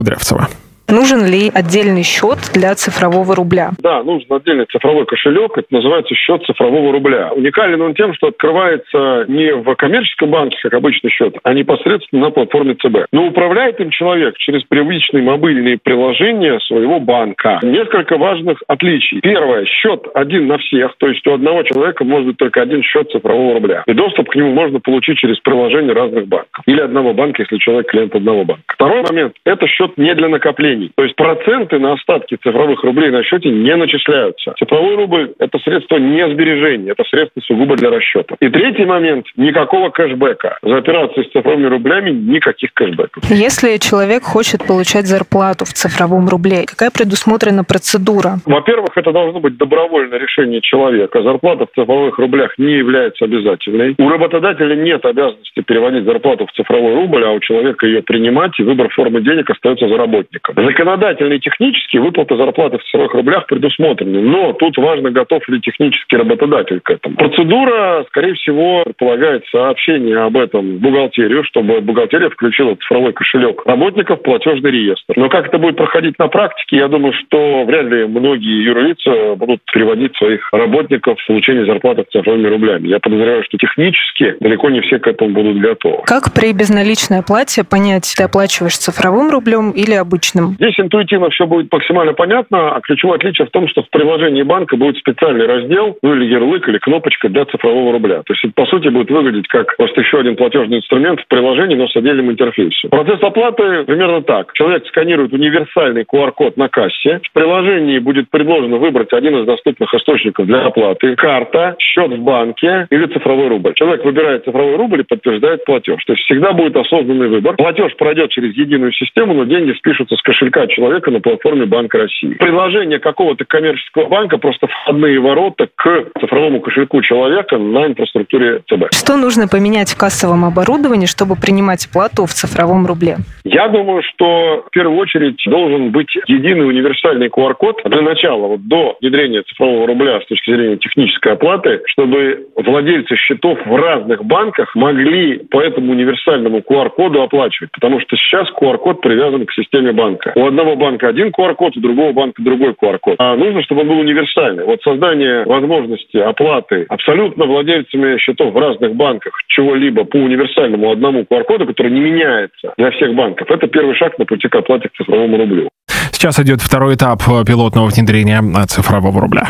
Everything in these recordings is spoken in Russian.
Кудрявцева. Нужен ли отдельный счет для цифрового рубля? Да, нужен отдельный цифровой кошелек. Это называется счет цифрового рубля. Уникален он тем, что открывается не в коммерческом банке, как обычный счет, а непосредственно на платформе ЦБ. Но управляет им человек через привычные мобильные приложения своего банка. Несколько важных отличий. Первое. Счет один на всех. То есть у одного человека может быть только один счет цифрового рубля. И доступ к нему можно получить через приложение разных банков. Или одного банка, если человек клиент одного банка. Второй момент. Это счет не для накоплений. То есть проценты на остатки цифровых рублей на счете не начисляются. Цифровой рубль – это средство не сбережения, это средство сугубо для расчета. И третий момент – никакого кэшбэка. За операции с цифровыми рублями никаких кэшбэков. Если человек хочет получать зарплату в цифровом рубле, какая предусмотрена процедура? Во-первых, это должно быть добровольное решение человека. Зарплата в цифровых рублях не является обязательной. У работодателя нет обязанности переводить зарплату в цифровой рубль, а у человека ее принимать, и выбор формы денег остается за работником. Законодательно и технически выплата зарплаты в цифровых рублях предусмотрены, но тут важно, готов ли технический работодатель к этому. Процедура, скорее всего, предполагает сообщение об этом в бухгалтерию, чтобы бухгалтерия включила цифровой кошелек работников в платежный реестр. Но как это будет проходить на практике, я думаю, что вряд ли многие юрлица будут переводить своих работников в получение зарплаты цифровыми рублями. Я подозреваю, что технически далеко не все к этому будут готовы. Как при безналичной оплате понять, ты оплачиваешь цифровым рублем или обычным? Здесь интуитивно все будет максимально понятно, а ключевое отличие в том, что в приложении банка будет специальный раздел, или ярлык, или кнопочка для цифрового рубля. То есть это, по сути, будет выглядеть как просто еще один платежный инструмент в приложении, но с отдельным интерфейсом. Процесс оплаты примерно так. Человек сканирует универсальный QR-код на кассе. В приложении будет предложено выбрать один из доступных источников для оплаты. Карта, счет в банке или цифровой рубль. Человек выбирает цифровой рубль и подтверждает платеж. То есть всегда будет осознанный выбор. Платеж пройдет через единую систему, но деньги спишутся с кошелька человека на платформе Банка России. Приложение какого-то коммерческого банка просто входные ворота к цифровому кошельку человека на инфраструктуре ЦБ. Что нужно поменять в кассовом оборудовании, чтобы принимать плату в цифровом рубле? Я думаю, что в первую очередь должен быть единый универсальный QR-код для начала, до внедрения цифрового рубля с точки зрения технической оплаты, чтобы владельцы счетов в разных банках могли по этому универсальному QR-коду оплачивать. Потому что сейчас QR-код привязан к системе банка. У одного банка один QR-код, у другого банка другой QR-код. А нужно, чтобы он был универсальный. Вот создание возможности оплаты абсолютно владельцами счетов в разных банках чего-либо по универсальному одному QR-коду, который не меняется для всех банков, это первый шаг на пути к оплате к цифровому рублю. Сейчас идет второй этап пилотного внедрения цифрового рубля.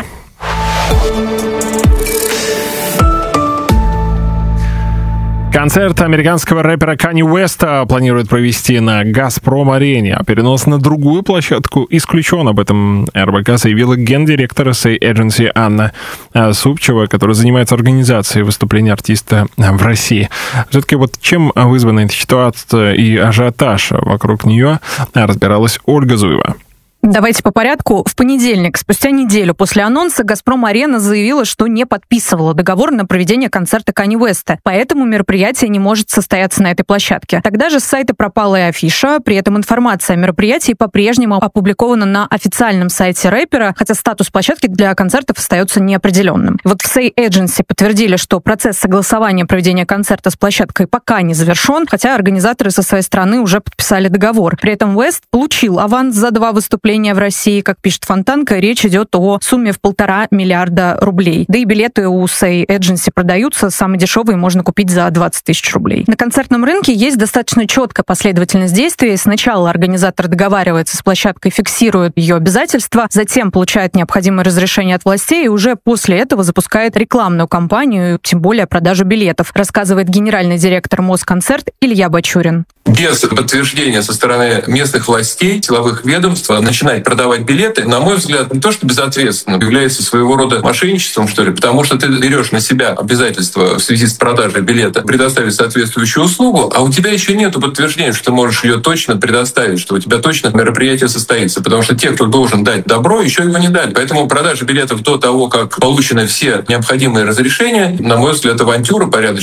Концерт американского рэпера Канье Уэста планируют провести на «Газпром-арене», а перенос на другую площадку исключен. Об этом РБК заявила гендиректор SAY Agency Анна Супчева, которая занимается организацией выступления артиста в России. Все-таки вот чем вызвана эта ситуация и ажиотаж вокруг нее, разбиралась Ольга Зуева. Давайте по порядку. В понедельник, спустя неделю после анонса, «Газпром-арена» заявила, что не подписывала договор на проведение концерта Канье Уэста, поэтому мероприятие не может состояться на этой площадке. Тогда же с сайта пропала и афиша, при этом информация о мероприятии по-прежнему опубликована на официальном сайте рэпера, хотя статус площадки для концертов остается неопределенным. Вот в SAY Agency подтвердили, что процесс согласования проведения концерта с площадкой пока не завершен, хотя организаторы со своей стороны уже подписали договор. При этом Уэст получил аванс за 2 выступления в России. Как пишет Фонтанка, речь идет о сумме в 1,5 миллиарда рублей. Да и билеты у SAY Agency продаются. Самые дешевые можно купить за 20 тысяч рублей. На концертном рынке есть достаточно четкая последовательность действий. Сначала организатор договаривается с площадкой, фиксирует ее обязательства, затем получает необходимое разрешение от властей и уже после этого запускает рекламную кампанию, тем более продажу билетов, рассказывает генеральный директор Москонцерт Илья Бачурин. Без подтверждения со стороны местных властей, силовых ведомств начинать продавать билеты, на мой взгляд, не то что безответственно, является своего рода мошенничеством, что ли, потому что ты берешь на себя обязательство в связи с продажей билета предоставить соответствующую услугу, а у тебя еще нет подтверждения, что ты можешь ее точно предоставить, что у тебя точно мероприятие состоится, потому что те, кто должен дать добро, еще его не дали. Поэтому продажа билетов до того, как получены все необходимые разрешения, на мой взгляд, авантюра порядочная.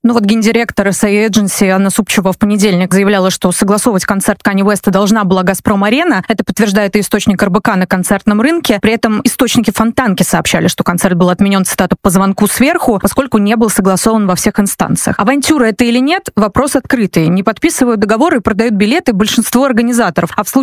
Ну вот гендиректор SA Agency Анна Супчева в понедельник заявляла, что согласовывать концерт Канье Уэста должна была «Газпром-арена». Это подтверждает и источник РБК на концертном рынке. При этом источники Фонтанки сообщали, что концерт был отменен, цитата, «по звонку сверху», поскольку не был согласован во всех инстанциях. Авантюра это или нет? Вопрос открытый. Не подписывают договоры и продают билеты большинство организаторов. А в случае